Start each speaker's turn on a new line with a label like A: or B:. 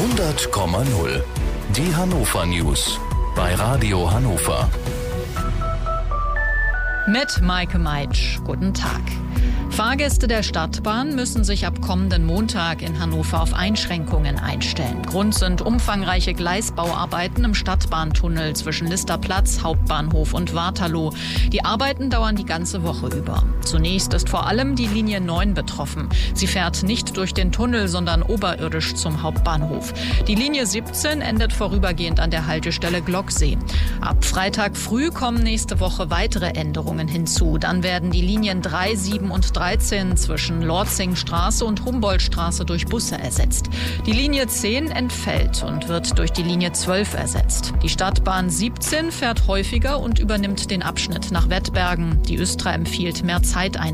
A: 100,0. Die Hannover News bei Radio Hannover.
B: Mit Maike Meitsch. Guten Tag. Fahrgäste der Stadtbahn müssen sich ab kommenden Montag in Hannover auf Einschränkungen einstellen. Grund sind umfangreiche Gleisbauarbeiten im Stadtbahntunnel zwischen Listerplatz, Hauptbahnhof und Waterloo. Die Arbeiten dauern die ganze Woche über. Zunächst ist vor allem die Linie 9 betroffen. Sie fährt nicht durch den Tunnel, sondern oberirdisch zum Hauptbahnhof. Die Linie 17 endet vorübergehend an der Haltestelle Glocksee. Ab Freitag früh kommen nächste Woche weitere Änderungen hinzu. Dann werden die Linien 3, 7 und 13 zwischen Lorzingstraße und Humboldtstraße durch Busse ersetzt. Die Linie 10 entfällt und wird durch die Linie 12 ersetzt. Die Stadtbahn 17 fährt häufiger und übernimmt den Abschnitt nach Wettbergen. Die Östra empfiehlt mehr Zeit